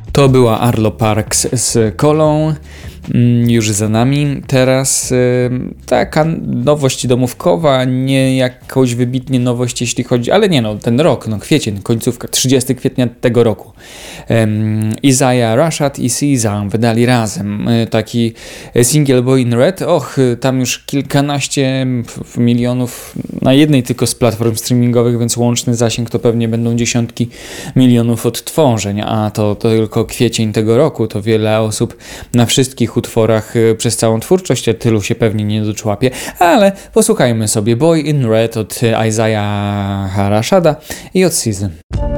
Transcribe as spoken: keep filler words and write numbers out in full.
To była Arlo Parks z Kolą, już za nami. Teraz y, taka nowość domówkowa, nie jakąś wybitnie nowość, jeśli chodzi, ale nie no, ten rok, no kwiecień, końcówka, trzydziestego kwietnia tego roku. Um, Isaiah Rashad i Caesar wydali razem y, taki single Boy in Red. Och, tam już kilkanaście milionów na jednej tylko z platform streamingowych, więc łączny zasięg to pewnie będą dziesiątki milionów odtworzeń, a to, to tylko kwiecień tego roku, to wiele osób na wszystkich utworach przez całą twórczość, a tylu się pewnie nie doczłapie, ale posłuchajmy sobie Boy in Red od Isaiah Rashada i od Season.